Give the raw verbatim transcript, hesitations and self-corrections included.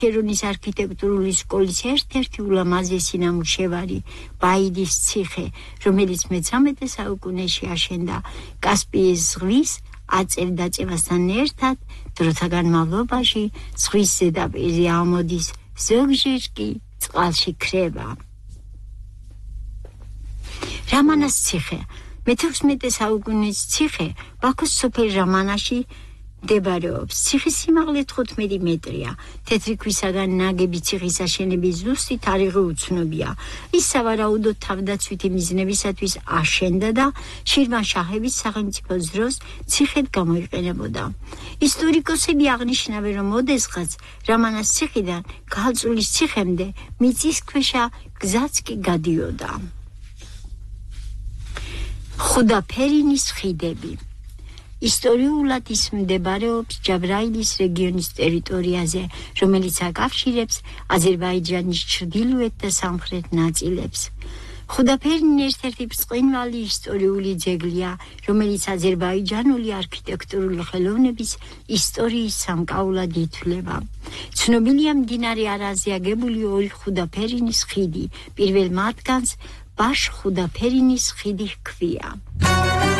ერონის არქიტექტურული სკოლის ერთ-ერთი ულამაზესი ნამუშევარი ბაიდის ციხე, რომელიც მეთერთმეტე საუკუნეში აშენდა კასპიის ზღვის აწევ-დაწევასთან ერთად, დროთა განმავლობაში ზღვის ზედაპირზე ამოდის, ზოგჯერ კი წყალში ქრება. რამანას ციხე მეთექვსმეტე საუკუნის ციხე ბაქოს სოფელ რამანაში მდებარეობს. ციხის სიმაღლე თხუთმეტი მეტრია. თეთრი ქვისაგან ნაგები ციხის აშენების ზუსტი თარიღი უცნობია. ის სავარაუდოდ თავდაცვითი მიზნებისათვის აშენდა და შირვანშაჰების სახელმწიფოს დროს ციხედ გამოიყენებოდა. ისტორიკოსები აღნიშნავენ, რომ ოდესღაც რამანას ციხიდან ქალწულის ციხემდე მიწისქვეშა გზაც კი გადიოდა. ხუდაფერინის ხიდები ისტორიულად ის მდებარეობს ჯაბრაილის რეგიონის ტერიტორიაზე, რომელიც აკავშირებს აზერბაიჯანის ჩრდილოეთ და სამხრეთ ნაწილებს. ხუდაფერინი ერთ-ერთი ბრწყინვალე ისტორიული ძეგლია, რომელიც აზერბაიჯანული არქიტექტურული ხელოვნების ისტორიის სამკაულად ითვლება. ცნობილია მდინარე არაზე აგებული ორი ხუდაფერინის ხიდი. პირველ მათგანს ბაშ ხუდაფერინის ხიდი ჰქვია.